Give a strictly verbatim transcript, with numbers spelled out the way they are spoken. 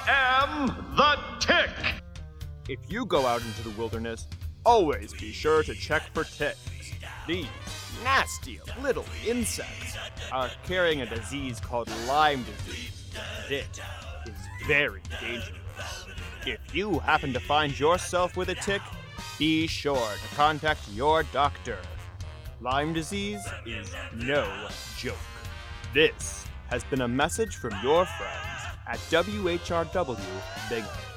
am the Tick! If you go out into the wilderness, always be sure to check for ticks. These nasty little insects are carrying a disease called Lyme disease. It is very dangerous. If you happen to find yourself with a tick, be sure to contact your doctor. Lyme disease is no joke. This has been a message from your friends at W H R W Big